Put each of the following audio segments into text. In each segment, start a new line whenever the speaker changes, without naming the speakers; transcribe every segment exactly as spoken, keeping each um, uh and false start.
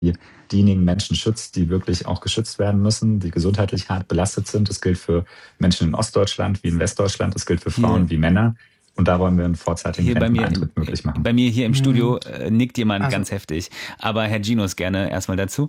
diejenigen Menschen schützt, die wirklich auch geschützt werden müssen, die gesundheitlich hart belastet sind. Das gilt für Menschen in Ostdeutschland wie in Westdeutschland, das gilt für Frauen
Hier.
wie Männer. Und da wollen wir einen vorzeitigen
Hier bei mir,
Renteneintritt
im,
möglich machen.
bei mir hier im
Mhm.
Studio äh, nickt jemand
Also-
ganz heftig. Aber Herr Ginos, gerne erstmal dazu.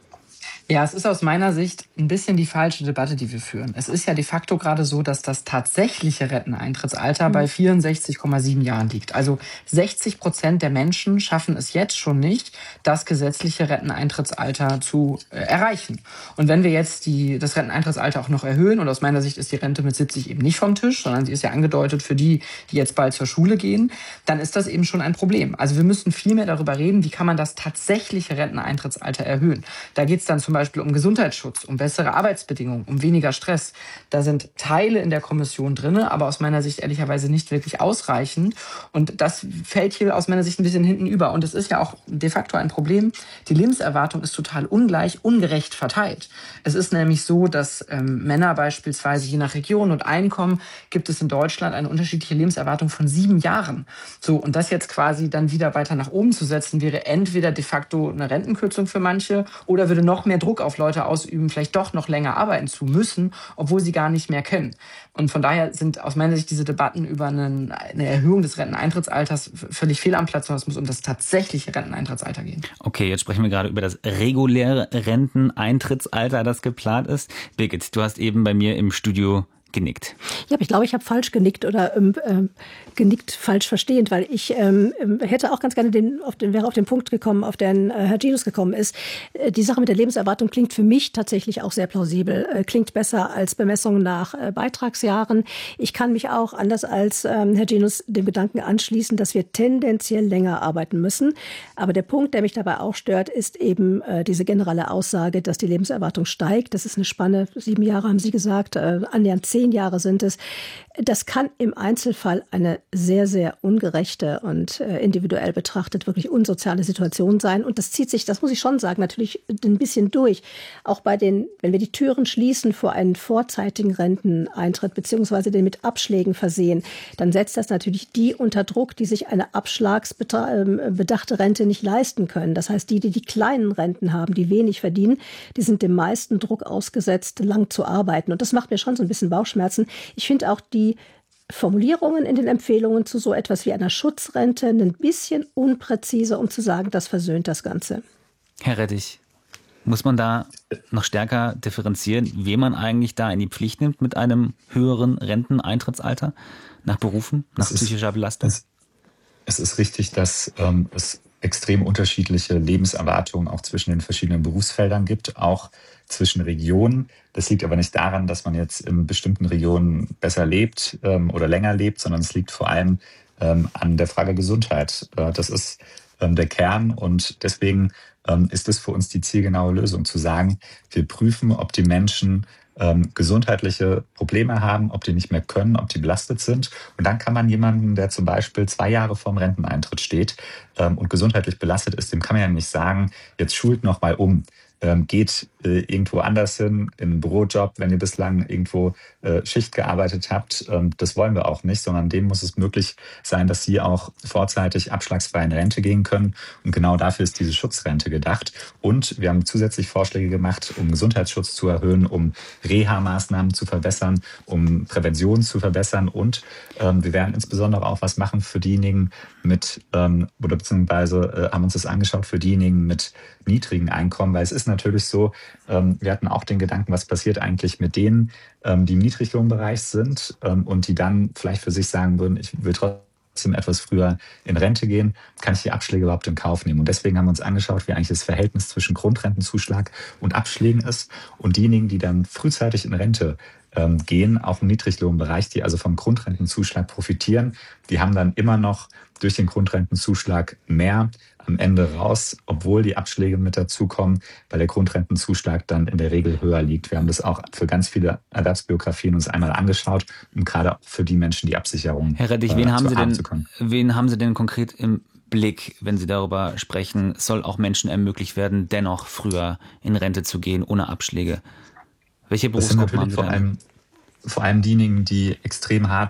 Ja, es ist aus meiner Sicht ein bisschen die falsche Debatte, die wir führen. Es ist ja de facto gerade so, dass das tatsächliche Renteneintrittsalter
Mhm.
bei vierundsechzig Komma sieben Jahren liegt. Also sechzig Prozent der Menschen schaffen es jetzt schon nicht, das gesetzliche Renteneintrittsalter zu äh, erreichen. Und wenn wir jetzt die, das Renteneintrittsalter auch noch erhöhen, und aus meiner Sicht ist die Rente mit siebzig eben nicht vom Tisch, sondern sie ist ja angedeutet für die, die jetzt bald zur Schule gehen, dann ist das eben schon ein Problem. Also wir müssen viel mehr darüber reden, wie kann man das tatsächliche Renteneintrittsalter erhöhen. Da geht es dann zum Beispiel um Gesundheitsschutz, um bessere Arbeitsbedingungen, um weniger Stress. Da sind Teile in der Kommission drin, aber aus meiner Sicht ehrlicherweise nicht wirklich ausreichend. Und das fällt hier aus meiner Sicht ein bisschen hinten über. Und es ist ja auch de facto ein Problem. Die Lebenserwartung ist total ungleich, ungerecht verteilt. Es ist nämlich so, dass ähm, Männer beispielsweise je nach Region und Einkommen gibt es in Deutschland eine unterschiedliche Lebenserwartung von sieben Jahren. So, und das jetzt quasi dann wieder weiter nach oben zu setzen, wäre entweder de facto eine Rentenkürzung für manche oder würde noch mehr Druck auf Leute ausüben, vielleicht doch noch länger arbeiten zu müssen, obwohl sie gar nicht mehr können. Und von daher sind aus meiner Sicht diese Debatten über einen, eine Erhöhung des Renteneintrittsalters völlig fehl am Platz, sondern es muss um das tatsächliche Renteneintrittsalter gehen.
Okay, jetzt sprechen wir gerade über das reguläre Renteneintrittsalter, das geplant ist. Birgit, du hast eben bei mir im Studio genickt.
Ja, aber ich glaube, ich habe falsch genickt oder ähm, ähm, genickt falsch verstehend, weil ich ähm, hätte auch ganz gerne den, auf den, wäre auf den Punkt gekommen, auf den äh, Herr Ginos gekommen ist. Äh, die Sache mit der Lebenserwartung klingt für mich tatsächlich auch sehr plausibel, äh, klingt besser als Bemessung nach äh, Beitragsjahren. Ich kann mich auch, anders als ähm, Herr Ginos, dem Gedanken anschließen, dass wir tendenziell länger arbeiten müssen. Aber der Punkt, der mich dabei auch stört, ist eben äh, diese generelle Aussage, dass die Lebenserwartung steigt. Das ist eine Spanne, sieben Jahre haben Sie gesagt, äh, annähernd zehn Jahre sind es. Das kann im Einzelfall eine sehr, sehr ungerechte und äh, individuell betrachtet wirklich unsoziale Situation sein. Und das zieht sich, das muss ich schon sagen, natürlich ein bisschen durch. Auch bei den, wenn wir die Türen schließen vor einen vorzeitigen Renteneintritt beziehungsweise den mit Abschlägen versehen, dann setzt das natürlich die unter Druck, die sich eine abschlagsbedachte Rente nicht leisten können. Das heißt, die, die die kleinen Renten haben, die wenig verdienen, die sind dem meisten Druck ausgesetzt, lang zu arbeiten. Und das macht mir schon so ein bisschen Bauchschmerzen. Ich finde auch die Formulierungen in den Empfehlungen zu so etwas wie einer Schutzrente ein bisschen unpräziser, um zu sagen, das versöhnt das Ganze.
Herr Rettich, muss man da noch stärker differenzieren, wen man eigentlich da in die Pflicht nimmt mit einem höheren Renteneintrittsalter nach Berufen, nach
Es
psychischer
ist,
Belastung?
es, es ist richtig, dass ähm, es extrem unterschiedliche Lebenserwartungen auch zwischen den verschiedenen Berufsfeldern gibt, auch zwischen Regionen. Das liegt aber nicht daran, dass man jetzt in bestimmten Regionen besser lebt ähm, oder länger lebt, sondern es liegt vor allem ähm, an der Frage Gesundheit. Äh, das ist ähm, der Kern und deswegen ähm, ist es für uns die zielgenaue Lösung zu sagen, wir prüfen, ob die Menschen ähm, gesundheitliche Probleme haben, ob die nicht mehr können, ob die belastet sind. Und dann kann man jemanden, der zum Beispiel zwei Jahre vorm Renteneintritt steht ähm, und gesundheitlich belastet ist, dem kann man ja nicht sagen, jetzt schult noch mal um. Ähm, geht äh, irgendwo anders hin, in einen Bürojob, wenn ihr bislang irgendwo äh, Schicht gearbeitet habt. Ähm, das wollen wir auch nicht, sondern denen muss es möglich sein, dass sie auch vorzeitig abschlagsfrei in Rente gehen können. Und genau dafür ist diese Schutzrente gedacht. Und wir haben zusätzlich Vorschläge gemacht, um Gesundheitsschutz zu erhöhen, um Reha-Maßnahmen zu verbessern, um Prävention zu verbessern. Und ähm, wir werden insbesondere auch was machen für diejenigen mit, ähm, oder beziehungsweise äh, haben uns das angeschaut, für diejenigen mit niedrigen Einkommen, weil es ist natürlich so, ähm, wir hatten auch den Gedanken, was passiert eigentlich mit denen, ähm, die im Niedriglohnbereich sind ähm, und die dann vielleicht für sich sagen würden, ich will trotzdem etwas früher in Rente gehen, kann ich die Abschläge überhaupt in Kauf nehmen? Und deswegen haben wir uns angeschaut, wie eigentlich das Verhältnis zwischen Grundrentenzuschlag und Abschlägen ist. Und diejenigen, die dann frühzeitig in Rente ähm, gehen, auch im Niedriglohnbereich, die also vom Grundrentenzuschlag profitieren, die haben dann immer noch durch den Grundrentenzuschlag mehr am Ende raus, obwohl die Abschläge mit dazukommen, weil der Grundrentenzuschlag dann in der Regel höher liegt. Wir haben das auch für ganz viele Erwerbsbiografien uns einmal angeschaut, um gerade auch für die Menschen die Absicherung
Herr Rettich,
äh,
wen haben
zu
Sie
haben
denn,
zu können.
wen haben Sie denn konkret im Blick, wenn Sie darüber sprechen, soll auch Menschen ermöglicht werden, dennoch früher in Rente zu gehen, ohne Abschläge? Welche
Das sind
Berufsgruppen haben
natürlich
Sie
vor
da?
allem, vor allem diejenigen, die extrem hart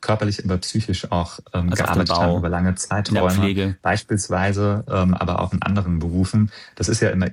körperlich, aber psychisch auch ähm,
Also auf dem
gearbeitet
Bau,
haben über lange
in der
Zeiträume,
Pflege.
beispielsweise, ähm, aber auch in anderen Berufen. Das ist ja immer